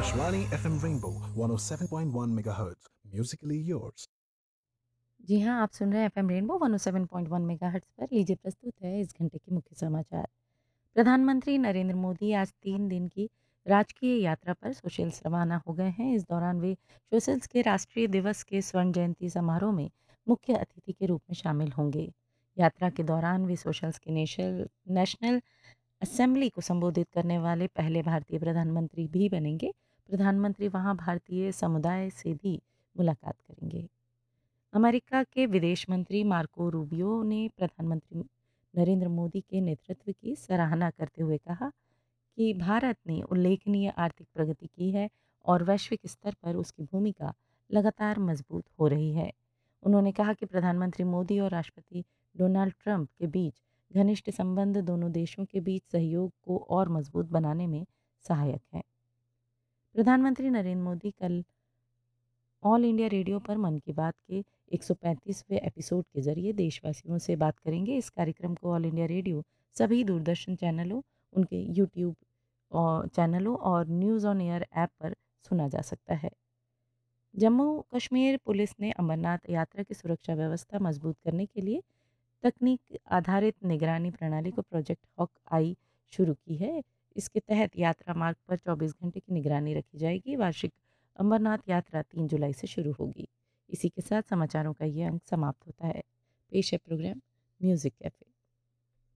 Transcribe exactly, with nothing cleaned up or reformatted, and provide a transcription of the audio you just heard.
Akashvani F M Rainbow one oh seven point one megahertz. Musically yours. जी हाँ, आप सुन रहे हैं FM rainbow one O seven point one megahertz पर। लीजिए प्रस्तुत है इस घंटे के मुख्य समाचार। प्रधानमंत्री नरेंद्र मोदी आज तीन दिन की राजकीय यात्रा पर सेशेल्स रवाना हो गए हैं। इस दौरान वे सेशेल्स के राष्ट्रीय दिवस के स्वर्ण जयंती समारोह में मुख्य अतिथि के रूप में शामिल होंगे। यात्रा के दौरान वे सेशेल्स के नेशनल नेशनल असेंबली को संबोधित करने वाले पहले भारतीय प्रधानमंत्री भी बनेंगे। प्रधानमंत्री वहां भारतीय समुदाय से भी मुलाकात करेंगे। अमेरिका के विदेश मंत्री मार्को रूबियो ने प्रधानमंत्री नरेंद्र मोदी के नेतृत्व की सराहना करते हुए कहा कि भारत ने उल्लेखनीय आर्थिक प्रगति की है और वैश्विक स्तर पर उसकी भूमिका लगातार मजबूत हो रही है। उन्होंने कहा कि प्रधानमंत्री मोदी और राष्ट्रपति डोनाल्ड ट्रंप के बीच घनिष्ठ संबंध दोनों देशों के बीच सहयोग को और मजबूत बनाने में सहायक है। प्रधानमंत्री नरेंद्र मोदी कल ऑल इंडिया रेडियो पर मन की बात के एक सौ पैंतीसवें एपिसोड के जरिए देशवासियों से बात करेंगे। इस कार्यक्रम को ऑल इंडिया रेडियो सभी दूरदर्शन चैनलों, उनके यूट्यूब और चैनलों और न्यूज़ ऑन एयर ऐप पर सुना जा सकता है। जम्मू कश्मीर पुलिस ने अमरनाथ यात्रा की सुरक्षा व्यवस्था मजबूत करने के लिए तकनीक आधारित निगरानी प्रणाली को प्रोजेक्ट हॉक आई शुरू की है। इसके तहत यात्रा मार्ग पर चौबीस घंटे की निगरानी रखी जाएगी। वार्षिक अमरनाथ यात्रा तीन जुलाई से शुरू होगी। इसी के साथ समाचारों का ये अंक समाप्त होता है। पेश है प्रोग्राम म्यूजिक कैफे।